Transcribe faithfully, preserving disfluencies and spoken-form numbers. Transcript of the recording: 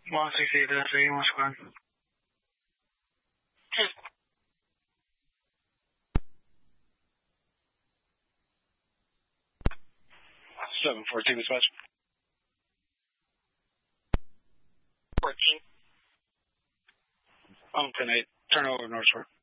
one sixty-eight to three, one squad. seven fourteen dispatch. fourteen. Um, ten eight. Turn over North Shore.